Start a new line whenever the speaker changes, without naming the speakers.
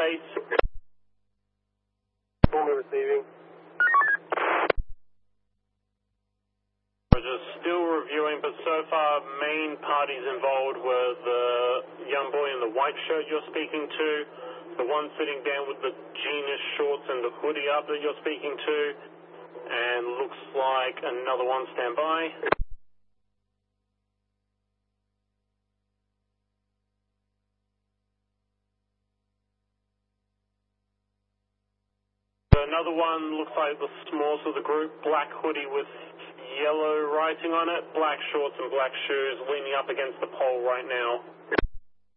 space.
Only receiving.
We're just still reviewing, but so far main parties involved were the young boy in the white shirt you're speaking to, the one sitting down with the jeanish shorts and the hoodie up that you're speaking to, and looks like another one standby. Another one looks like the smallest of the group, black hoodie with yellow writing on it, black shorts and black shoes, leaning up against the pole right now.